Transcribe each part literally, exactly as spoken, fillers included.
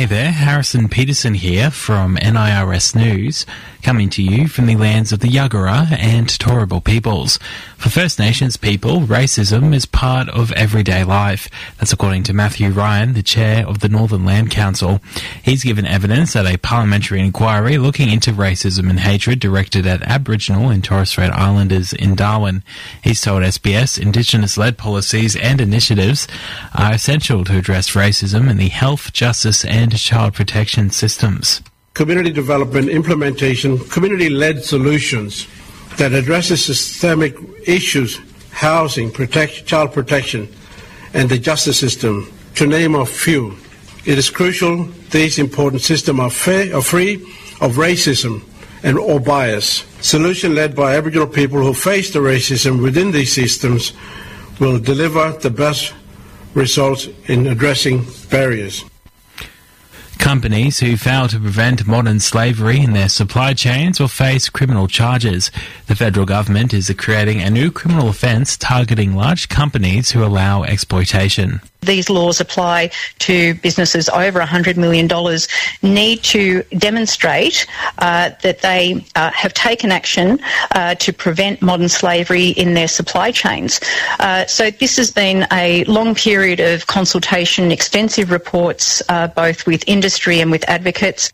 there, Harrison Peterson here from N I R S News, coming to you from the lands of the Yagara and Turrbal peoples. For First Nations people, racism is part of everyday life. That's according to Matthew Ryan, the chair of the Northern Land Council. He's given evidence at a parliamentary inquiry looking into racism and hatred directed at Aboriginal and Torres Strait Islanders in Darwin. He's told S B S Indigenous-led policies and initiatives are essential to address racism in the health, justice and child protection systems. Community development, implementation, community-led solutions that addresses systemic issues, housing, protect, child protection, and the justice system, to name a few. It is crucial these important systems are fair, are free of racism and or bias. Solution led by Aboriginal people who face the racism within these systems will deliver the best results in addressing barriers. Companies who fail to prevent modern slavery in their supply chains will face criminal charges. The federal government is creating a new criminal offence targeting large companies who allow exploitation. These laws apply to businesses over one hundred million dollars, need to demonstrate uh, that they uh, have taken action uh, to prevent modern slavery in their supply chains. Uh, so this has been a long period of consultation, extensive reports, uh, both with industry and with advocates.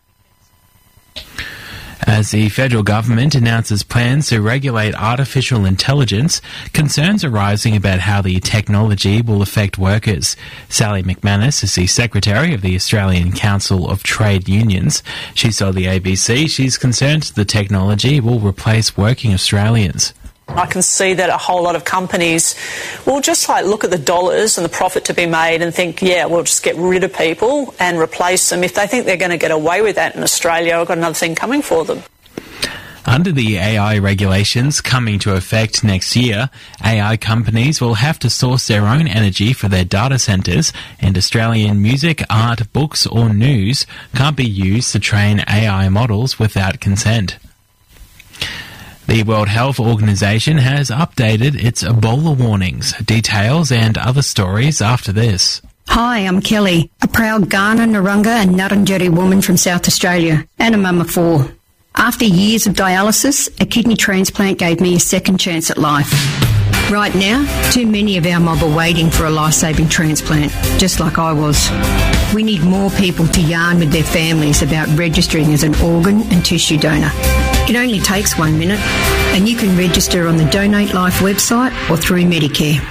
As the federal government announces plans to regulate artificial intelligence, concerns are rising about how the technology will affect workers. Sally McManus is the Secretary of the Australian Council of Trade Unions. She told the A B C she's concerned the technology will replace working Australians. I can see that a whole lot of companies will just like look at the dollars and the profit to be made and think, yeah, we'll just get rid of people and replace them. If they think they're going to get away with that in Australia, I've got another thing coming for them. Under the A I regulations coming to effect next year, A I companies will have to source their own energy for their data centres, and Australian music, art, books or news can't be used to train A I models without consent. The World Health Organization has updated its Ebola warnings, details and other stories after this. Hi, I'm Kelly, a proud Kaurna, Narungga and Ngarrindjeri woman from South Australia and a mum of four. After years of dialysis, a kidney transplant gave me a second chance at life. Right now, too many of our mob are waiting for a life-saving transplant, just like I was. We need more people to yarn with their families about registering as an organ and tissue donor. It only takes one minute, and you can register on the Donate Life website or through Medicare.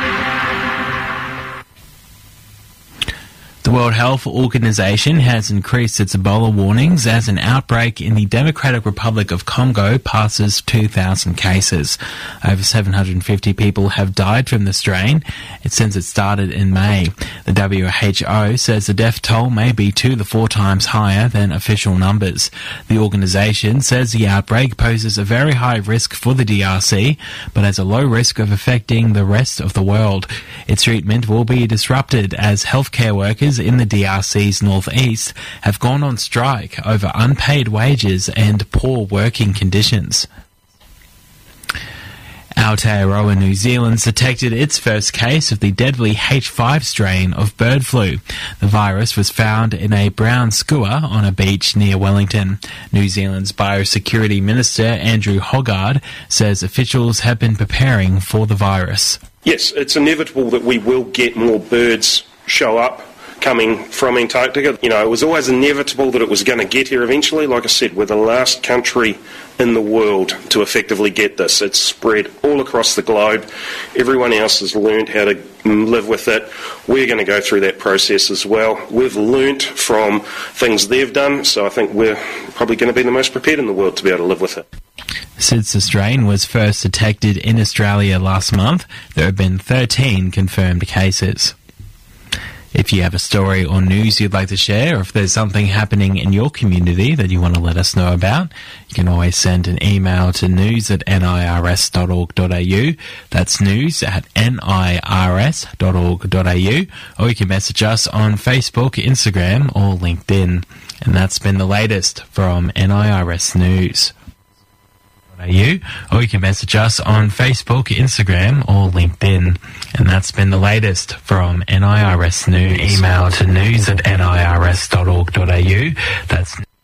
The World Health Organization has increased its Ebola warnings as an outbreak in the Democratic Republic of Congo passes two thousand cases. Over seven hundred fifty people have died from the strain since it started in May. The W H O says the death toll may be two to four times higher than official numbers. The organization says the outbreak poses a very high risk for the D R C, but has a low risk of affecting the rest of the world. Its treatment will be disrupted as healthcare workers in the D R C's northeast have gone on strike over unpaid wages and poor working conditions. Aotearoa, New Zealand detected its first case of the deadly H five strain of bird flu. The virus was found in a brown skua on a beach near Wellington. New Zealand's Biosecurity Minister Andrew Hoggard says officials have been preparing for the virus. Yes, it's inevitable that we will get more birds show up coming from Antarctica. You know, it was always inevitable that it was going to get here eventually. Like I said, we're the last country in the world to effectively get this. It's spread all across the globe. Everyone else has learned how to live with it. We're going to go through that process as well. We've learnt from things they've done, so I think we're probably going to be the most prepared in the world to be able to live with it. Since the strain was first detected in Australia last month, there have been thirteen confirmed cases. If you have a story or news you'd like to share, or if there's something happening in your community that you want to let us know about, you can always send an email to news at n i r s dot org dot a u. That's news at n i r s dot org dot a u. Or you can message us on Facebook, Instagram, or LinkedIn. And that's been the latest from N I R S News. You, or you can message us on Facebook, Instagram or LinkedIn. And that's been the latest from N I R S News. Email to news at n i r s dot org dot a u. dot a u. That's